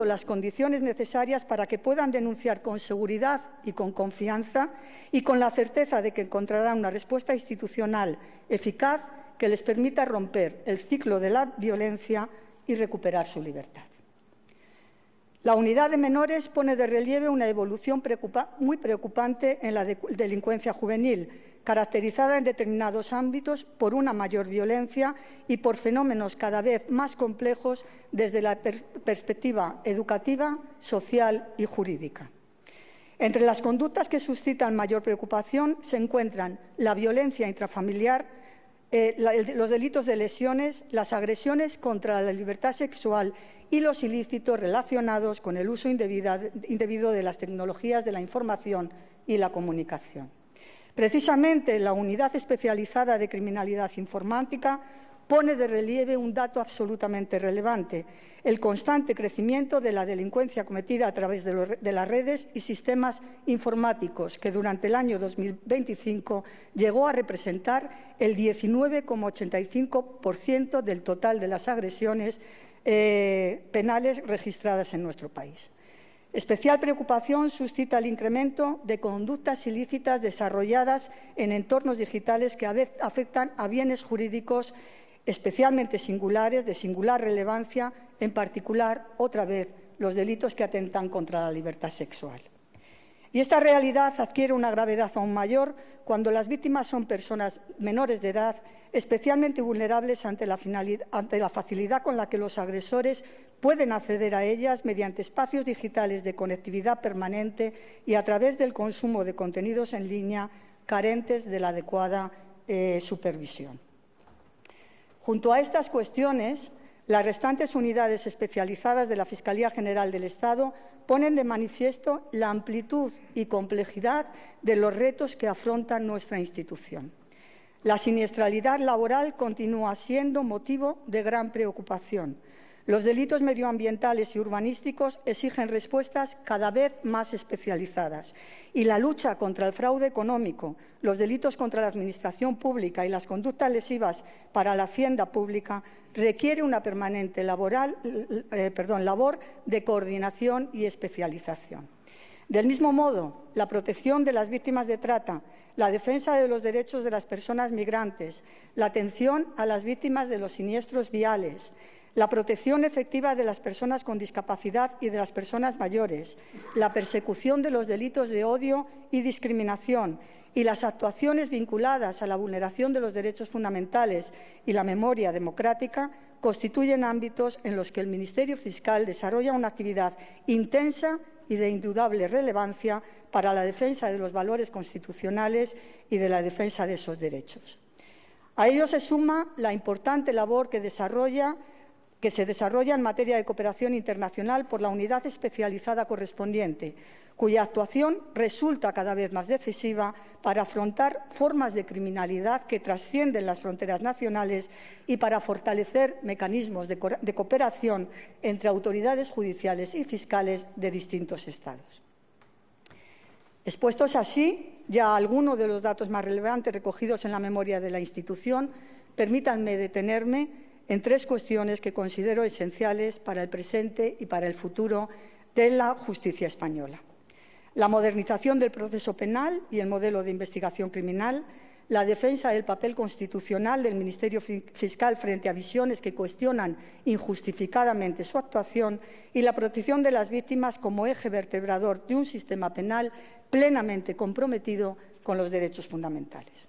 las condiciones necesarias para que puedan denunciar con seguridad y con confianza y con la certeza de que encontrarán una respuesta institucional eficaz que les permita romper el ciclo de la violencia y recuperar su libertad. La unidad de menores pone de relieve una evolución muy preocupante en la delincuencia juvenil, caracterizada en determinados ámbitos por una mayor violencia y por fenómenos cada vez más complejos desde la perspectiva educativa, social y jurídica. Entre las conductas que suscitan mayor preocupación se encuentran la violencia intrafamiliar, los delitos de lesiones, las agresiones contra la libertad sexual y los ilícitos relacionados con el uso indebido de las tecnologías de la información y la comunicación. Precisamente la Unidad Especializada de Criminalidad Informática pone de relieve un dato absolutamente relevante: el constante crecimiento de la delincuencia cometida a través de las redes y sistemas informáticos, que durante el año 2025 llegó a representar el 19,85% del total de las agresiones penales registradas en nuestro país. Especial preocupación suscita el incremento de conductas ilícitas desarrolladas en entornos digitales que afectan a bienes jurídicos especialmente singulares, de singular relevancia, en particular, otra vez, los delitos que atentan contra la libertad sexual. Y esta realidad adquiere una gravedad aún mayor cuando las víctimas son personas menores de edad, especialmente vulnerables ante la facilidad con la que los agresores pueden acceder a ellas mediante espacios digitales de conectividad permanente y a través del consumo de contenidos en línea carentes de la adecuada supervisión. Junto a estas cuestiones, las restantes unidades especializadas de la Fiscalía General del Estado ponen de manifiesto la amplitud y complejidad de los retos que afronta nuestra institución. La siniestralidad laboral continúa siendo motivo de gran preocupación. Los delitos medioambientales y urbanísticos exigen respuestas cada vez más especializadas y la lucha contra el fraude económico, los delitos contra la administración pública y las conductas lesivas para la hacienda pública requiere una permanente labor de coordinación y especialización. Del mismo modo, la protección de las víctimas de trata, la defensa de los derechos de las personas migrantes, la atención a las víctimas de los siniestros viales, la protección efectiva de las personas con discapacidad y de las personas mayores, la persecución de los delitos de odio y discriminación y las actuaciones vinculadas a la vulneración de los derechos fundamentales y la memoria democrática constituyen ámbitos en los que el Ministerio Fiscal desarrolla una actividad intensa y de indudable relevancia para la defensa de los valores constitucionales y de la defensa de esos derechos. A ello se suma la importante labor que se desarrolla en materia de cooperación internacional por la unidad especializada correspondiente, cuya actuación resulta cada vez más decisiva para afrontar formas de criminalidad que trascienden las fronteras nacionales y para fortalecer mecanismos de cooperación entre autoridades judiciales y fiscales de distintos Estados. Expuestos así ya algunos de los datos más relevantes recogidos en la memoria de la institución, permítanme detenerme en tres cuestiones que considero esenciales para el presente y para el futuro de la justicia española: la modernización del proceso penal y el modelo de investigación criminal, la defensa del papel constitucional del Ministerio Fiscal frente a visiones que cuestionan injustificadamente su actuación y la protección de las víctimas como eje vertebrador de un sistema penal plenamente comprometido con los derechos fundamentales.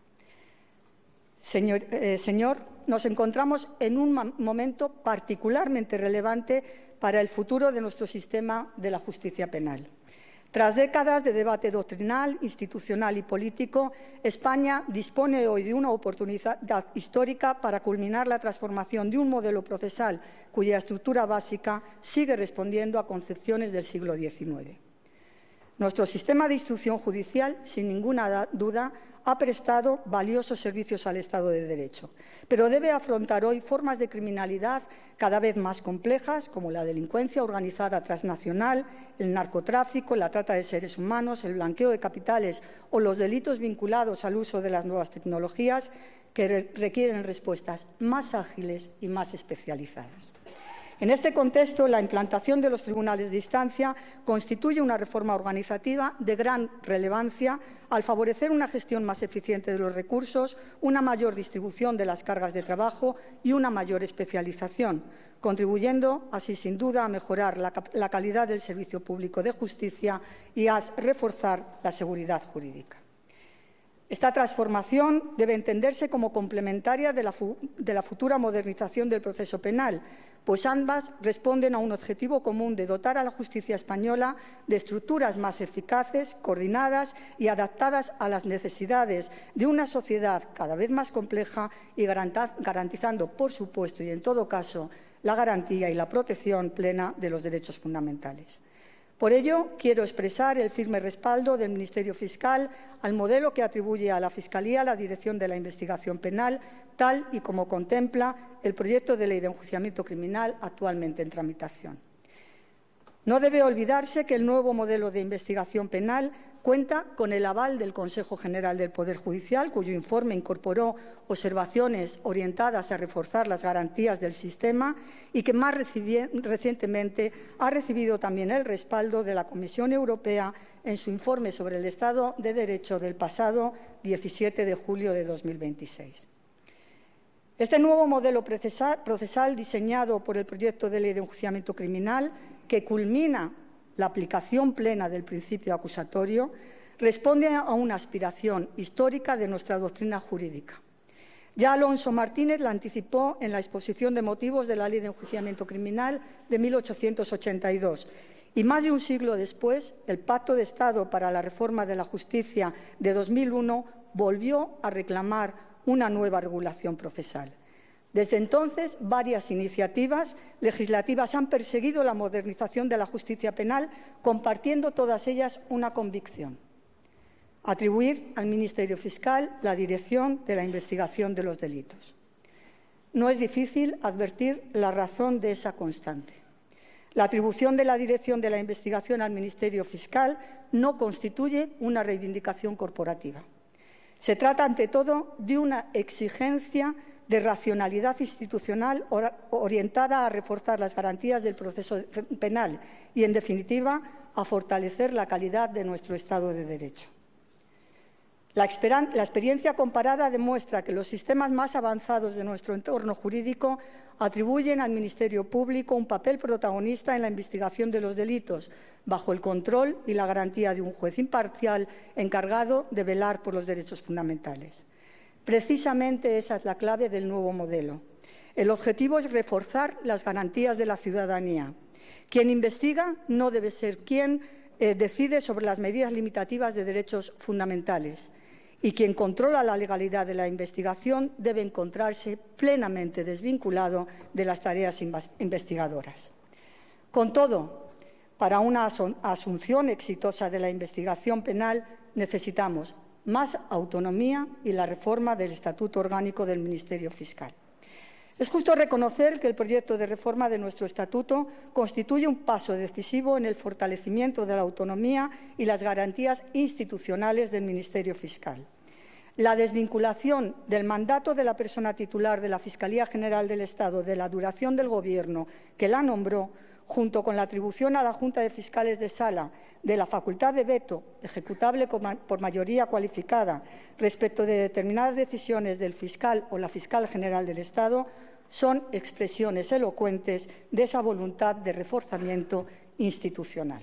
Señor, nos encontramos en un momento particularmente relevante para el futuro de nuestro sistema de la justicia penal. Tras décadas de debate doctrinal, institucional y político, España dispone hoy de una oportunidad histórica para culminar la transformación de un modelo procesal cuya estructura básica sigue respondiendo a concepciones del siglo XIX. Nuestro sistema de instrucción judicial, sin ninguna duda, ha prestado valiosos servicios al Estado de Derecho, pero debe afrontar hoy formas de criminalidad cada vez más complejas, como la delincuencia organizada transnacional, el narcotráfico, la trata de seres humanos, el blanqueo de capitales o los delitos vinculados al uso de las nuevas tecnologías, que requieren respuestas más ágiles y más especializadas. En este contexto, la implantación de los tribunales de instancia constituye una reforma organizativa de gran relevancia al favorecer una gestión más eficiente de los recursos, una mayor distribución de las cargas de trabajo y una mayor especialización, contribuyendo así, sin duda, a mejorar la calidad del servicio público de justicia y a reforzar la seguridad jurídica. Esta transformación debe entenderse como complementaria de la futura modernización del proceso penal, pues ambas responden a un objetivo común de dotar a la justicia española de estructuras más eficaces, coordinadas y adaptadas a las necesidades de una sociedad cada vez más compleja y garantizando, por supuesto y en todo caso, la garantía y la protección plena de los derechos fundamentales. Por ello, quiero expresar el firme respaldo del Ministerio Fiscal al modelo que atribuye a la Fiscalía la dirección de la investigación penal, tal y como contempla el proyecto de ley de enjuiciamiento criminal actualmente en tramitación. No debe olvidarse que el nuevo modelo de investigación penal cuenta con el aval del Consejo General del Poder Judicial, cuyo informe incorporó observaciones orientadas a reforzar las garantías del sistema y que más recientemente ha recibido también el respaldo de la Comisión Europea en su informe sobre el Estado de Derecho del pasado 17 de julio de 2026. Este nuevo modelo procesal diseñado por el proyecto de ley de enjuiciamiento criminal, que culmina la aplicación plena del principio acusatorio, responde a una aspiración histórica de nuestra doctrina jurídica. Ya Alonso Martínez la anticipó en la exposición de motivos de la Ley de Enjuiciamiento Criminal de 1882 y más de un siglo después, el Pacto de Estado para la Reforma de la Justicia de 2001 volvió a reclamar una nueva regulación procesal. Desde entonces, varias iniciativas legislativas han perseguido la modernización de la justicia penal, compartiendo todas ellas una convicción: atribuir al Ministerio Fiscal la dirección de la investigación de los delitos. No es difícil advertir la razón de esa constante. La atribución de la dirección de la investigación al Ministerio Fiscal no constituye una reivindicación corporativa. Se trata, ante todo, de una exigencia de racionalidad institucional orientada a reforzar las garantías del proceso penal y, en definitiva, a fortalecer la calidad de nuestro Estado de Derecho. La experiencia comparada demuestra que los sistemas más avanzados de nuestro entorno jurídico atribuyen al Ministerio Público un papel protagonista en la investigación de los delitos, bajo el control y la garantía de un juez imparcial encargado de velar por los derechos fundamentales. Precisamente esa es la clave del nuevo modelo. El objetivo es reforzar las garantías de la ciudadanía. Quien investiga no debe ser quien decide sobre las medidas limitativas de derechos fundamentales, y quien controla la legalidad de la investigación debe encontrarse plenamente desvinculado de las tareas investigadoras. Con todo, para una asunción exitosa de la investigación penal necesitamos más autonomía y la reforma del Estatuto Orgánico del Ministerio Fiscal. Es justo reconocer que el proyecto de reforma de nuestro Estatuto constituye un paso decisivo en el fortalecimiento de la autonomía y las garantías institucionales del Ministerio Fiscal. La desvinculación del mandato de la persona titular de la Fiscalía General del Estado de la duración del Gobierno que la nombró, junto con la atribución a la Junta de Fiscales de Sala de la facultad de veto ejecutable por mayoría cualificada respecto de determinadas decisiones del fiscal o la fiscal general del Estado, son expresiones elocuentes de esa voluntad de reforzamiento institucional.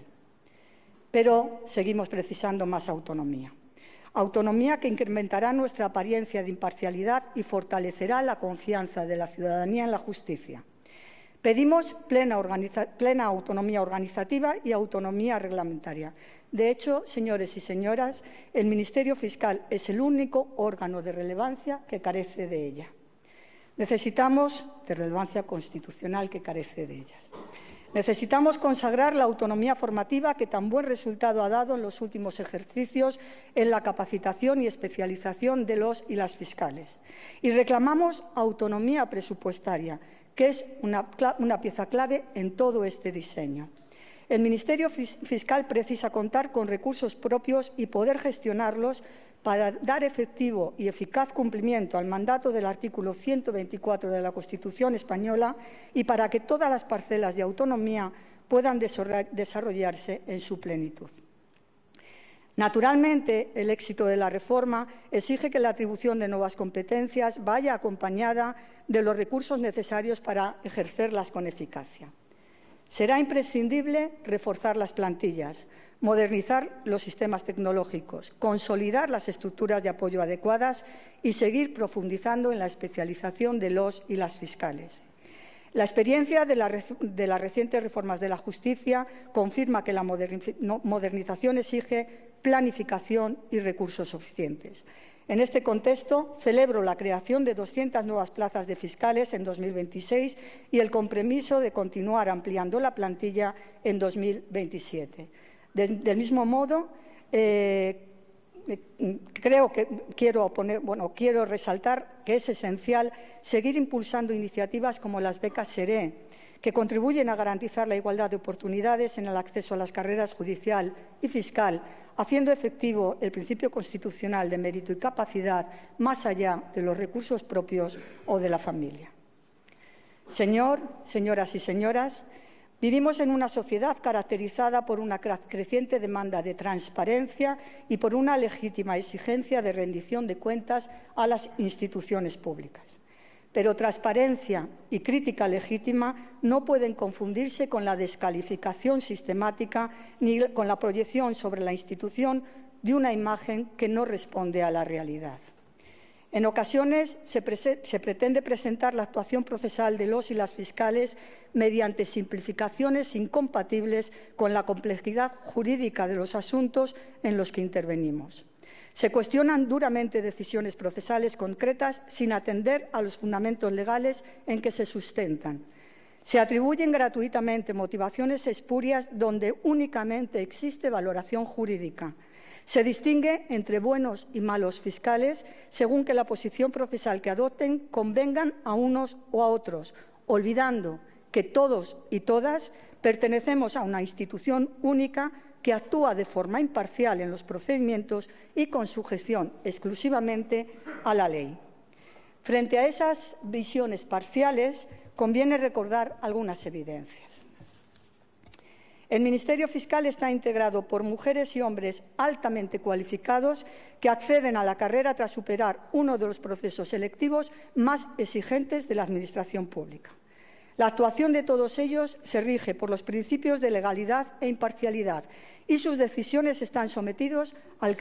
Pero seguimos precisando más autonomía. Autonomía que incrementará nuestra apariencia de imparcialidad y fortalecerá la confianza de la ciudadanía en la justicia. Pedimos plena autonomía organizativa y autonomía reglamentaria. De hecho, señores y señoras, el Ministerio Fiscal es el único órgano de relevancia que carece de ella. Necesitamos de relevancia constitucional que carece de ellas. Necesitamos consagrar la autonomía formativa que tan buen resultado ha dado en los últimos ejercicios en la capacitación y especialización de los y las fiscales. Y reclamamos autonomía presupuestaria, que es una pieza clave en todo este diseño. El Ministerio Fiscal precisa contar con recursos propios y poder gestionarlos para dar efectivo y eficaz cumplimiento al mandato del artículo 124 de la Constitución española y para que todas las parcelas de autonomía puedan desarrollarse en su plenitud. Naturalmente, el éxito de la reforma exige que la atribución de nuevas competencias vaya acompañada de los recursos necesarios para ejercerlas con eficacia. Será imprescindible reforzar las plantillas, modernizar los sistemas tecnológicos, consolidar las estructuras de apoyo adecuadas y seguir profundizando en la especialización de los y las fiscales. La experiencia de las recientes reformas de la justicia confirma que la modernización exige planificación y recursos suficientes. En este contexto, celebro la creación de 200 nuevas plazas de fiscales en 2026 y el compromiso de continuar ampliando la plantilla en 2027. Del mismo modo, quiero resaltar que es esencial seguir impulsando iniciativas como las becas SERE, que contribuyen a garantizar la igualdad de oportunidades en el acceso a las carreras judicial y fiscal, haciendo efectivo el principio constitucional de mérito y capacidad más allá de los recursos propios o de la familia. Señoras y señores, vivimos en una sociedad caracterizada por una creciente demanda de transparencia y por una legítima exigencia de rendición de cuentas a las instituciones públicas. Pero transparencia y crítica legítima no pueden confundirse con la descalificación sistemática ni con la proyección sobre la institución de una imagen que no responde a la realidad. En ocasiones se pretende presentar la actuación procesal de los y las fiscales mediante simplificaciones incompatibles con la complejidad jurídica de los asuntos en los que intervenimos. Se cuestionan duramente decisiones procesales concretas sin atender a los fundamentos legales en que se sustentan. Se atribuyen gratuitamente motivaciones espurias donde únicamente existe valoración jurídica. Se distingue entre buenos y malos fiscales según que la posición procesal que adopten convengan a unos o a otros, olvidando que todos y todas pertenecemos a una institución única que actúa de forma imparcial en los procedimientos y con sujeción exclusivamente a la ley. Frente a esas visiones parciales, conviene recordar algunas evidencias. El Ministerio Fiscal está integrado por mujeres y hombres altamente cualificados que acceden a la carrera tras superar uno de los procesos selectivos más exigentes de la Administración pública. La actuación de todos ellos se rige por los principios de legalidad e imparcialidad y sus decisiones están sometidas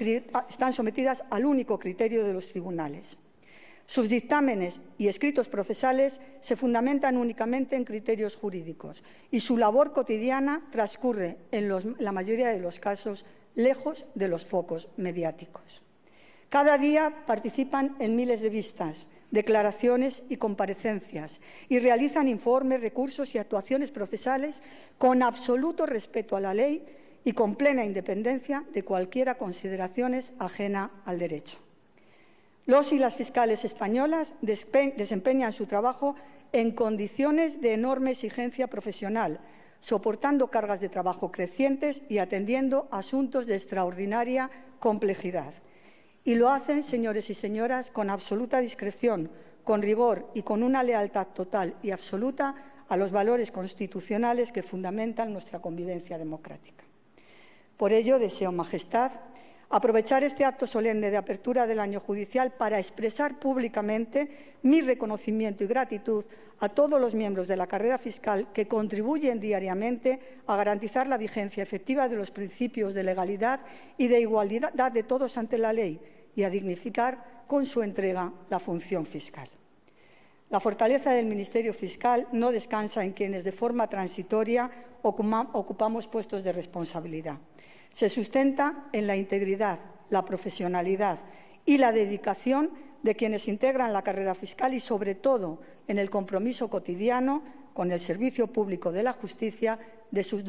al único criterio de los tribunales. Sus dictámenes y escritos procesales se fundamentan únicamente en criterios jurídicos y su labor cotidiana transcurre, en la mayoría de los casos, lejos de los focos mediáticos. Cada día participan en miles de vistas, declaraciones y comparecencias y realizan informes, recursos y actuaciones procesales con absoluto respeto a la ley y con plena independencia de cualquiera consideraciones ajena al derecho. Los y las fiscales españolas desempeñan su trabajo en condiciones de enorme exigencia profesional, soportando cargas de trabajo crecientes y atendiendo asuntos de extraordinaria complejidad. Y lo hacen, señores y señoras, con absoluta discreción, con rigor y con una lealtad total y absoluta a los valores constitucionales que fundamentan nuestra convivencia democrática. Por ello, deseo, Majestad, aprovechar este acto solemne de apertura del año judicial para expresar públicamente mi reconocimiento y gratitud a todos los miembros de la carrera fiscal que contribuyen diariamente a garantizar la vigencia efectiva de los principios de legalidad y de igualdad de todos ante la ley y a dignificar con su entrega la función fiscal. La fortaleza del Ministerio Fiscal no descansa en quienes de forma transitoria ocupamos puestos de responsabilidad. Se sustenta en la integridad, la profesionalidad y la dedicación de quienes integran la carrera fiscal y, sobre todo, en el compromiso cotidiano con el servicio público de la justicia de sus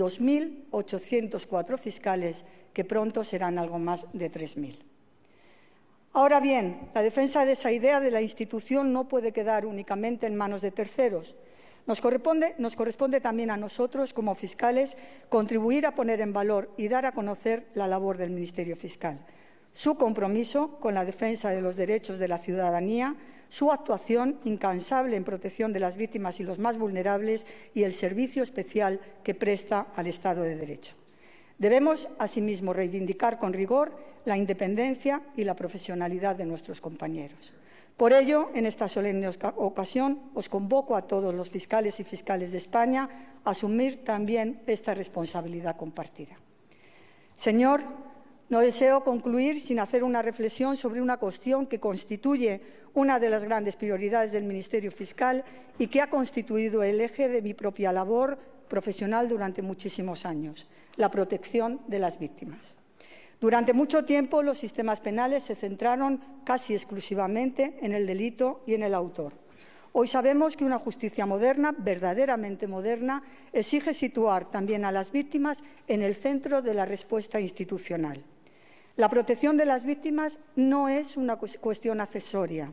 2.804 fiscales, que pronto serán algo más de 3.000. Ahora bien, la defensa de esa idea de la institución no puede quedar únicamente en manos de terceros. Nos corresponde también a nosotros, como fiscales, contribuir a poner en valor y dar a conocer la labor del Ministerio Fiscal, su compromiso con la defensa de los derechos de la ciudadanía, su actuación incansable en protección de las víctimas y los más vulnerables y el servicio especial que presta al Estado de Derecho. Debemos, asimismo, reivindicar con rigor la independencia y la profesionalidad de nuestros compañeros. Por ello, en esta solemne ocasión, os convoco a todos los fiscales y fiscales de España a asumir también esta responsabilidad compartida. Señor, no deseo concluir sin hacer una reflexión sobre una cuestión que constituye una de las grandes prioridades del Ministerio Fiscal y que ha constituido el eje de mi propia labor profesional durante muchísimos años: la protección de las víctimas. Durante mucho tiempo, los sistemas penales se centraron casi exclusivamente en el delito y en el autor. Hoy sabemos que una justicia moderna, verdaderamente moderna, exige situar también a las víctimas en el centro de la respuesta institucional. La protección de las víctimas no es una cuestión accesoria,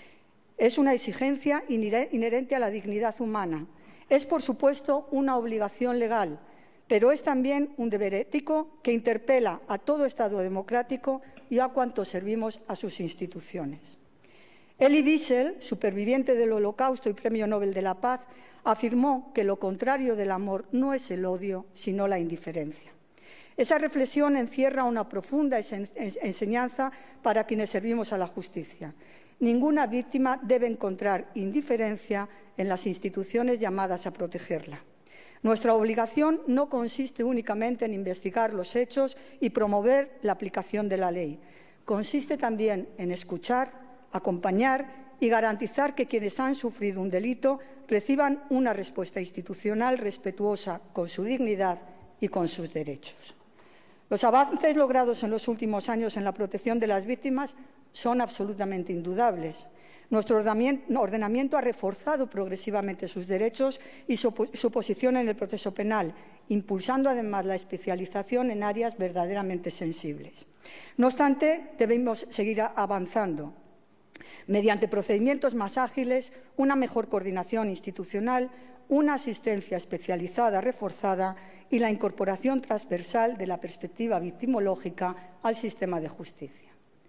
es una exigencia inherente a la dignidad humana. Es, por supuesto, una obligación legal, pero es también un deber ético que interpela a todo Estado democrático y a cuantos servimos a sus instituciones. Elie Wiesel, superviviente del Holocausto y Premio Nobel de la Paz, afirmó que lo contrario del amor no es el odio, sino la indiferencia. Esa reflexión encierra una profunda enseñanza para quienes servimos a la justicia. Ninguna víctima debe encontrar indiferencia en las instituciones llamadas a protegerla. Nuestra obligación no consiste únicamente en investigar los hechos y promover la aplicación de la ley. Consiste también en escuchar, acompañar y garantizar que quienes han sufrido un delito reciban una respuesta institucional respetuosa con su dignidad y con sus derechos. Los avances logrados en los últimos años en la protección de las víctimas son absolutamente indudables. Nuestro ordenamiento ha reforzado progresivamente sus derechos y su posición en el proceso penal, impulsando además la especialización en áreas verdaderamente sensibles. No obstante, debemos seguir avanzando mediante procedimientos más ágiles, una mejor coordinación institucional, una asistencia especializada reforzada y la incorporación transversal de la perspectiva victimológica al sistema de justicia.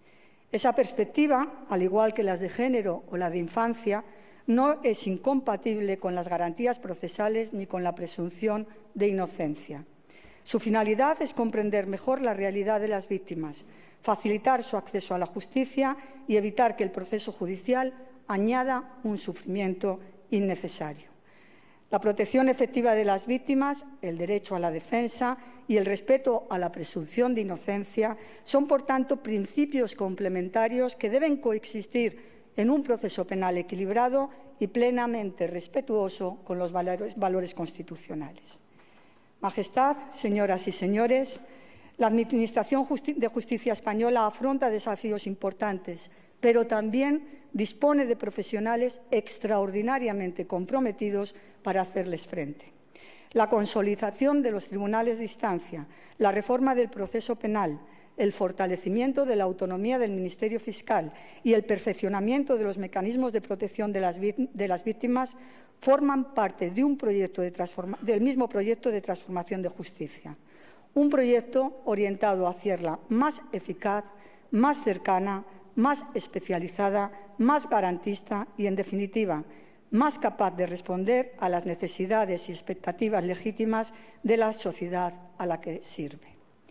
Esa perspectiva, al igual que las de género o la de infancia, no es incompatible con las garantías procesales ni con la presunción de inocencia. Su finalidad es comprender mejor la realidad de las víctimas, facilitar su acceso a la justicia y evitar que el proceso judicial añada un sufrimiento innecesario. La protección efectiva de las víctimas, el derecho a la defensa y el respeto a la presunción de inocencia son, por tanto, principios complementarios que deben coexistir en un proceso penal equilibrado y plenamente respetuoso con los valores constitucionales. Majestad, señoras y señores, la Administración de Justicia española afronta desafíos importantes, pero también dispone de profesionales extraordinariamente comprometidos para hacerles frente. La consolidación de los tribunales de instancia, la reforma del proceso penal, el fortalecimiento de la autonomía del Ministerio Fiscal y el perfeccionamiento de los mecanismos de protección de las víctimas forman parte de del mismo proyecto de transformación de justicia. Un proyecto orientado hacia hacerla más eficaz, más cercana, más especializada, más garantista y, en definitiva, más capaz de responder a las necesidades y expectativas legítimas de la sociedad a la que sirve.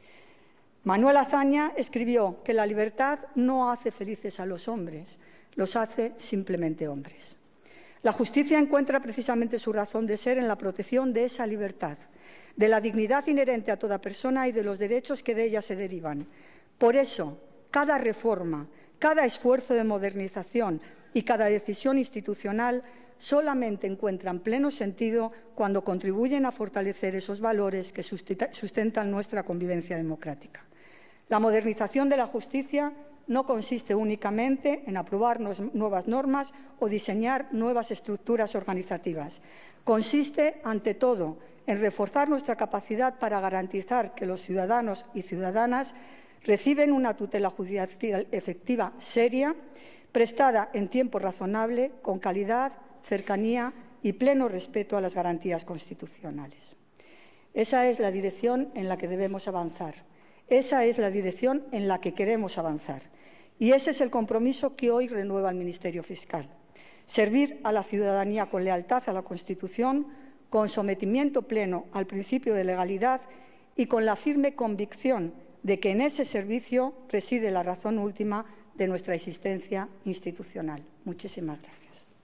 Manuel Azaña escribió que la libertad no hace felices a los hombres, los hace simplemente hombres. La justicia encuentra precisamente su razón de ser en la protección de esa libertad, de la dignidad inherente a toda persona y de los derechos que de ella se derivan. Por eso, cada reforma, cada esfuerzo de modernización y cada decisión institucional solamente encuentran pleno sentido cuando contribuyen a fortalecer esos valores que sustentan nuestra convivencia democrática. La modernización de la justicia no consiste únicamente en aprobar nuevas normas o diseñar nuevas estructuras organizativas. Consiste, ante todo, en reforzar nuestra capacidad para garantizar que los ciudadanos y ciudadanas reciben una tutela judicial efectiva seria, prestada en tiempo razonable, con calidad, cercanía y pleno respeto a las garantías constitucionales. Esa es la dirección en la que debemos avanzar. Esa es la dirección en la que queremos avanzar. Y ese es el compromiso que hoy renueva el Ministerio Fiscal. Servir a la ciudadanía con lealtad a la Constitución, con sometimiento pleno al principio de legalidad y con la firme convicción de que en ese servicio reside la razón última de nuestra existencia institucional. Muchísimas gracias.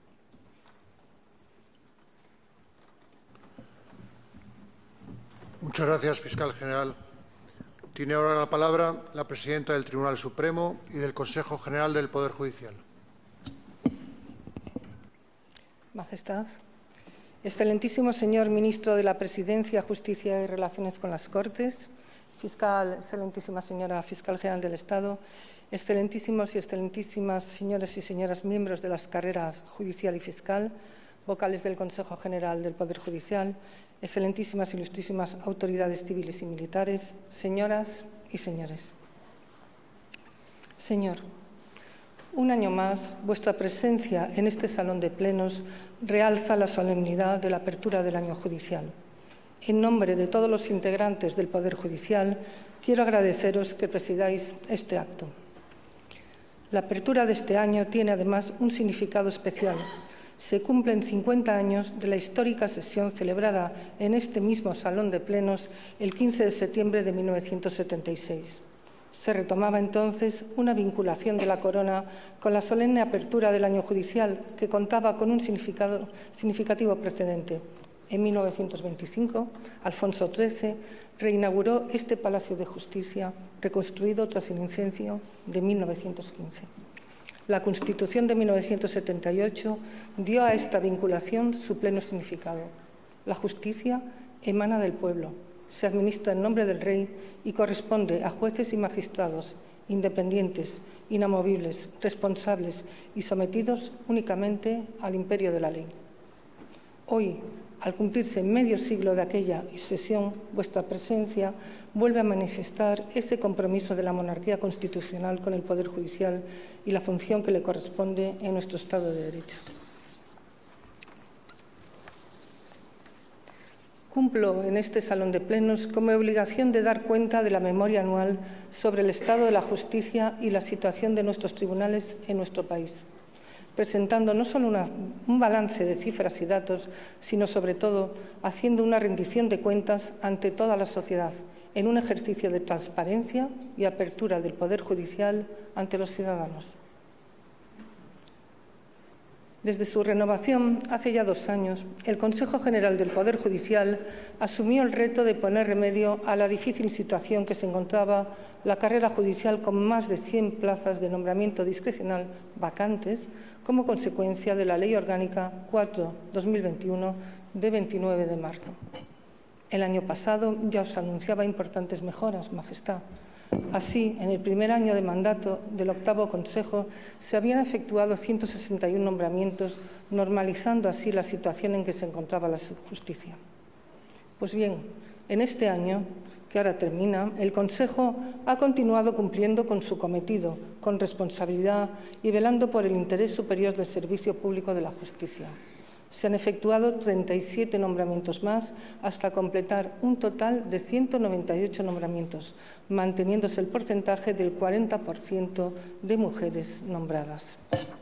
Muchas gracias, fiscal general. Tiene ahora la palabra la presidenta del Tribunal Supremo y del Consejo General del Poder Judicial. Majestad, excelentísimo señor ministro de la Presidencia, Justicia y Relaciones con las Cortes, fiscal, excelentísima señora fiscal general del Estado, excelentísimos y excelentísimas señores y señoras miembros de las carreras judicial y fiscal, vocales del Consejo General del Poder Judicial, excelentísimas y ilustrísimas autoridades civiles y militares, señoras y señores. Señor, un año más, vuestra presencia en este salón de plenos realza la solemnidad de la apertura del año judicial. En nombre de todos los integrantes del Poder Judicial, quiero agradeceros que presidáis este acto. La apertura de este año tiene además un significado especial. Se cumplen 50 años de la histórica sesión celebrada en este mismo salón de plenos el 15 de septiembre de 1976. Se retomaba entonces una vinculación de la Corona con la solemne apertura del año judicial, que contaba con un significativo precedente. En 1925, Alfonso XIII reinauguró este Palacio de Justicia, reconstruido tras el incendio de 1915. La Constitución de 1978 dio a esta vinculación su pleno significado. La justicia emana del pueblo, se administra en nombre del Rey y corresponde a jueces y magistrados independientes, inamovibles, responsables y sometidos únicamente al imperio de la ley. Hoy, al cumplirse medio siglo de aquella sesión, vuestra presencia vuelve a manifestar ese compromiso de la monarquía constitucional con el Poder Judicial y la función que le corresponde en nuestro Estado de Derecho. Cumplo en este salón de plenos con mi obligación de dar cuenta de la memoria anual sobre el estado de la justicia y la situación de nuestros tribunales en nuestro país, presentando no solo un balance de cifras y datos, sino sobre todo haciendo una rendición de cuentas ante toda la sociedad, en un ejercicio de transparencia y apertura del Poder Judicial ante los ciudadanos. Desde su renovación, hace ya 2 años, el Consejo General del Poder Judicial asumió el reto de poner remedio a la difícil situación que se encontraba la carrera judicial con más de 100 plazas de nombramiento discrecional vacantes como consecuencia de la Ley Orgánica 4/2021 de 29 de marzo. El año pasado ya os anunciaba importantes mejoras, Majestad. Así, en el primer año de mandato del octavo Consejo se habían efectuado 161 nombramientos, normalizando así la situación en que se encontraba la justicia. Pues bien, en este año, que ahora termina, el Consejo ha continuado cumpliendo con su cometido, con responsabilidad y velando por el interés superior del servicio público de la justicia. Se han efectuado 37 nombramientos más hasta completar un total de 198 nombramientos, manteniéndose el porcentaje del 40% de mujeres nombradas.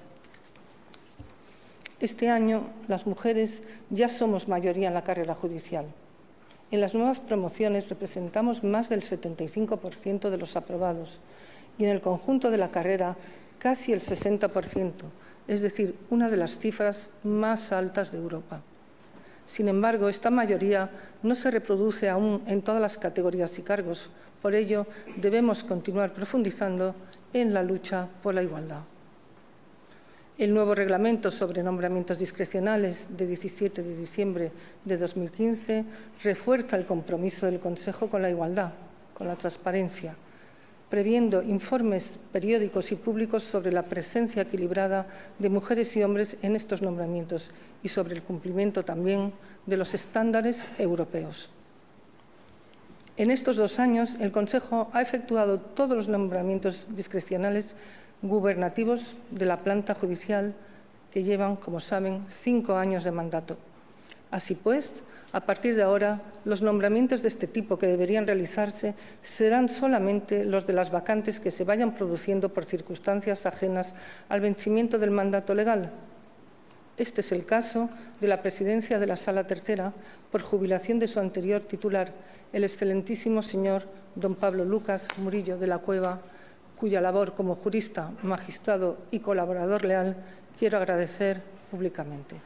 Este año, las mujeres ya somos mayoría en la carrera judicial. En las nuevas promociones representamos más del 75% de los aprobados y en el conjunto de la carrera casi el 60%. Es decir, una de las cifras más altas de Europa. Sin embargo, esta mayoría no se reproduce aún en todas las categorías y cargos. Por ello, debemos continuar profundizando en la lucha por la igualdad. El nuevo reglamento sobre nombramientos discrecionales de 17 de diciembre de 2015 refuerza el compromiso del Consejo con la igualdad, con la transparencia, previendo informes periódicos y públicos sobre la presencia equilibrada de mujeres y hombres en estos nombramientos y sobre el cumplimiento también de los estándares europeos. En estos 2 años, el Consejo ha efectuado todos los nombramientos discrecionales gubernativos de la planta judicial que llevan, como saben, 5 años de mandato, Así pues, a partir de ahora, los nombramientos de este tipo que deberían realizarse serán solamente los de las vacantes que se vayan produciendo por circunstancias ajenas al vencimiento del mandato legal. Este es el caso de la presidencia de la Sala Tercera por jubilación de su anterior titular, el excelentísimo señor don Pablo Lucas Murillo de la Cueva, cuya labor como jurista, magistrado y colaborador leal quiero agradecer públicamente.